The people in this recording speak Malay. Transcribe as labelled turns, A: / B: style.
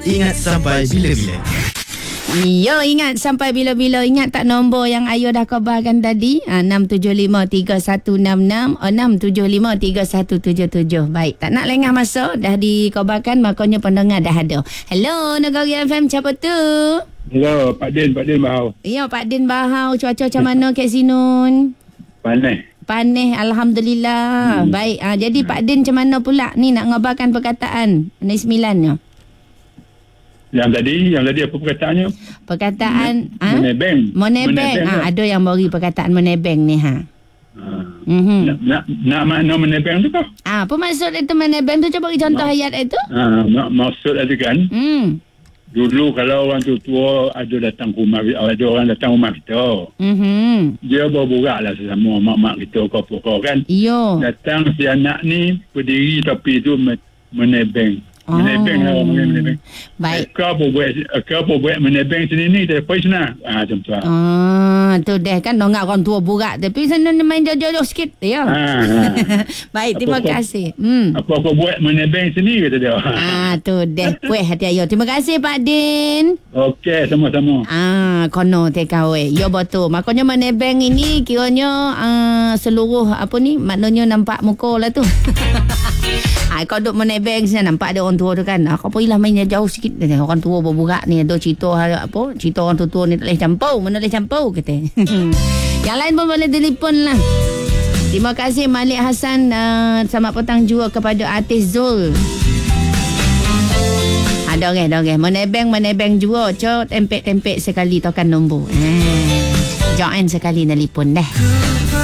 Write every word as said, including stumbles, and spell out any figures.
A: Ingat sampai bila-bila.
B: Yo, ingat sampai bila-bila. Ingat tak nombor yang Ayu dah khabarkan tadi? Ha, enam tujuh lima tiga satu enam enam oh, enam tujuh lima tiga satu tujuh tujuh. Baik, tak nak lengah masa. Dah dikhabarkan, makanya pendengar dah ada. Hello, Negeri F M, siapa tu?
C: Hello, Pak Din, Pak Din Bahau.
B: Ya, Pak Din Bahau. Cuaca macam mana kat Sinun?
C: Panas.
B: Panas, Alhamdulillah. Hmm. Baik, ha, jadi Pak Din macam mana pula ni nak ngabarkan perkataan ni sembilannya?
C: Yang tadi, yang tadi apa perkataannya?
B: Perkataan ha?
C: Menebeng.
B: Menebeng. Ha, ada yang beri perkataan menebeng ni ha.
C: Ha.
B: Mm-hmm.
C: Nak, nak, nak makna menebeng tu kah?
B: Ah, apa maksud itu menebeng tu? Cuba bagi contoh Ma- ayat itu.
C: Ha, mak, maksud itu kan.
B: Hmm.
C: Dulu kalau orang tu tua ada datang rumah, ada orang datang rumah kita.
B: Mhm.
C: Dia berburak lah sesama mak-mak kita kau-kau kan.
B: Iyo.
C: Datang si anak ni berdiri tapi tu menebeng.
B: Oh.
C: Menebeng lah orang menebeng.
B: Baik.
C: Kau pun buat, kau pun buat menebeng sini ni, tapi sana. Ah, macam tu.
B: Ah, tu deh kan dongak orang tua burak tapi sana main jauh-jauh sikit ya.
C: Ah, ah.
B: Baik, terima
C: apa,
B: kasih. Hmm.
C: Apa kau buat menebeng sini kata dia.
B: Ah, tu deh. Puih hati ayo. Terima kasih Pak Din.
C: Okey, sama-sama.
B: Ah, kono tekawe. Yo betul. Makanya menebeng ini kiranya ah, seluruh apa ni maknanya nampak muka lah tu. Ah, kau duduk menebeng sini nampak ada orang tua tu kan. Ah, kau pergilah main jauh sikit. Orang tua berburak ni ada cerita apa? Cerita orang tua ni tak boleh campur, mana boleh campur kata. Yang lain pun boleh telefon lah. Terima kasih Malik Hassan. Uh, selamat petang juga kepada artis Zul. Ada orang, ada orang. Menebeng, menebeng juga. Cok, tempek-tempek sekali tokan nombor. Eh, join sekali telefon dah.